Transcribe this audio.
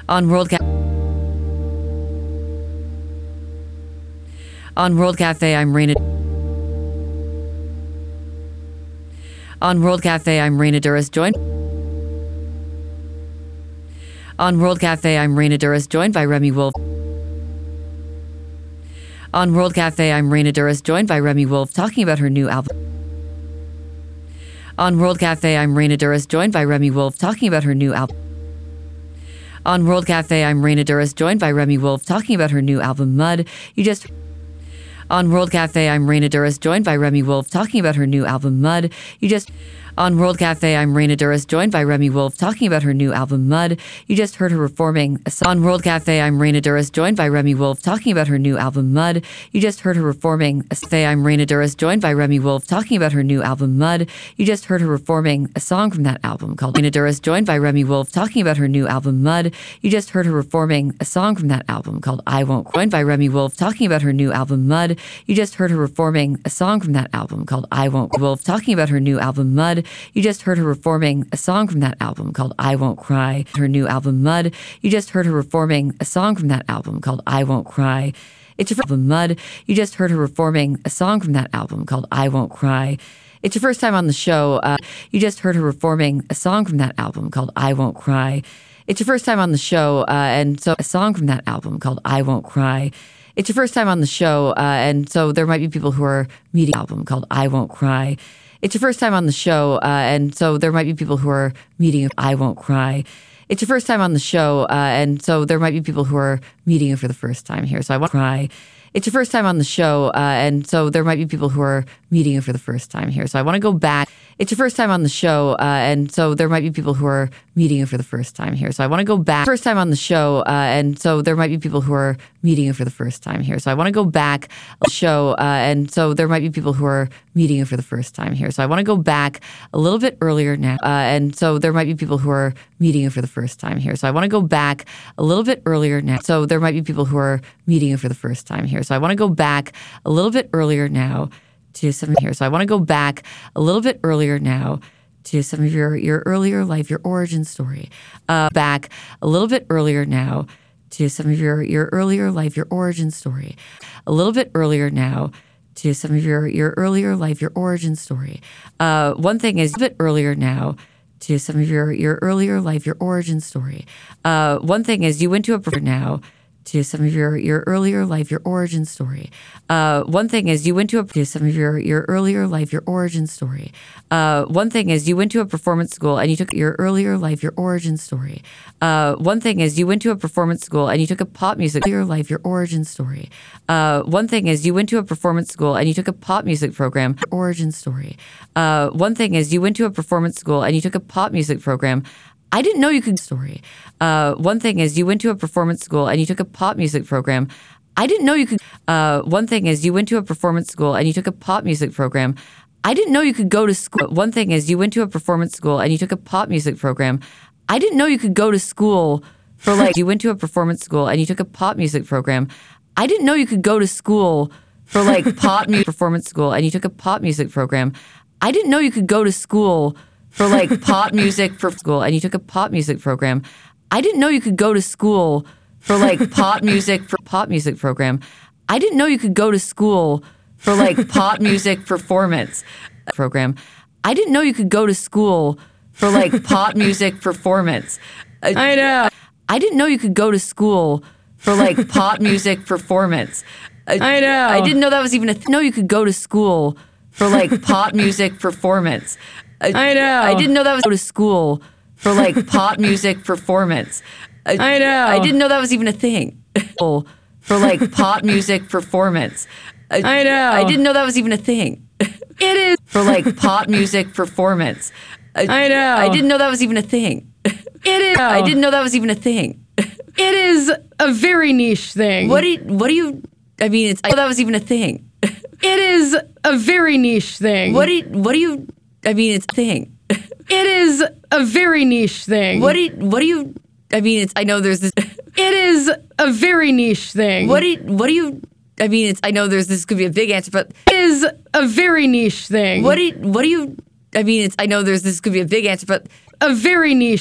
On World Cafe, I'm Raina. On World Cafe, I'm Raina Duras, joined. On World Cafe, I'm Raina Duras, joined by Remy Wolf. On World Cafe, I'm Raina Duras, joined by Remy Wolf, talking about her new album. On World Cafe, I'm Raina Duras, joined by Remy Wolf, talking about her new album. On World Cafe, I'm Raina Duras, joined by Remy Wolf, talking about her new album, Mud. On World Cafe, I'm Raina Duras, joined by Remy Wolf, talking about her new album, Mud. On World Cafe, I'm Raina Duras, joined by Remy Wolf, talking about her new album, Mud. You just heard her performing a song. On World Cafe, I'm Raina Duras, joined by Remy Wolf, talking about her new album, Mud. You just heard her performing a song. I'm Raina Duras, joined by Remy Wolf, talking about her new album, Mud. You just heard her performing a song from that album called Raina Duras, joined by Remy Wolf, talking about her new album, Mud. You just heard her performing a song from that album called I Won't Quit, joined by Remy Wolf, talking about her new album, Mud. You just heard her performing a song from that album called I Won't Quit. Wolf, talking about her new album, Mud. You just heard her performing a song from that album called I Won't Cry. Her new album, Mud. You just heard her performing a song from that album called I Won't Cry. It's your album, Mud. You just heard her performing a song from that album called I Won't Cry. It's your first time on the show. You just heard her performing a song from that album called I Won't Cry. It's your first time on the show, and so a song from that album called I Won't Cry. It's your first time on the show, and so there might be people who are meeting an album called I Won't Cry. It's your first time on the show, and so there might be people who are meeting I Won't Cry. It's your first time on the show, and so there might be people who are meeting it for the first time here. So I won't cry. It's your first time on the show, and so there might be people who are meeting it for the first time here. So I want to go back. It's your first time on the show, and so there might be people who are meeting it for the first time here. So I want to go back. First time on the show, and so there might be people who are meeting it for the first time here. So I want to go back. Show, and so there might be people who are meeting it for the first time here. So I want to go back a little bit earlier now, and so there might be people who are meeting it for the first time here. So I want to go back a little bit earlier now. So there might be people who are meeting it for the first time here. So I want to go back a little bit earlier now to some here. So I want to go back a little bit earlier now to some of your earlier life, your origin story. Back a little bit earlier now to some of your earlier life, your origin story. A little bit earlier now to some of your earlier life, your origin story. One thing is a bit earlier now to some of your earlier life, your origin story. One thing is you went to a now to some of your earlier life, your origin story. One thing is you went to some of your earlier life, your origin story. One thing is you went to a performance school and you took your earlier life, your origin story. One thing is you went to a performance school and you took a pop music, earlier life, your origin story. One thing is you went to a performance school and you took a pop music program, origin story. One thing is you went to a performance school and you took a pop music program. I didn't know you could story. One thing is you went to a performance school and you took a pop music program. I didn't know you could. One thing is you went to a performance school and you took a pop music program. I didn't know you could go to school. One thing is you went to a performance school and you took a pop music program. I didn't know you could go to school for like, you went to a performance school and you took a pop music program. I didn't know you could go to school for like pop music performance school and you took a pop music program. I didn't know you could go to school for like pop music for school and you took a pop music program. I didn't know you could go to school for like pop music for pop music program. I didn't know you could go to school for like pop music performance program. I didn't know you could go to school for like pop music performance. I know. I didn't know you could go to school for like pop music performance. I know. I didn't know that was even a no, you could go to school for like pop music performance. I know. I didn't know that was go to school for like pop music performance. I know. I didn't know that was even a thing. For like pop music performance. I know. I didn't know that was even a thing. It is. For like pop music performance. I know. I didn't know that was even a thing. It is. I didn't know that was even a thing. It is a very niche thing. What do you, I mean, it's, I didn't know that was even a thing. It is a very niche thing. What do you, I mean, it's a thing. It is a very niche thing. What do you, I mean, it's, I know there's this. It is a very niche thing. What do you, I mean, it's, I know there's, this could be a big answer, but. It is a very niche thing. What do you, I mean, it's, I know there's, this could be a big answer, but. A very niche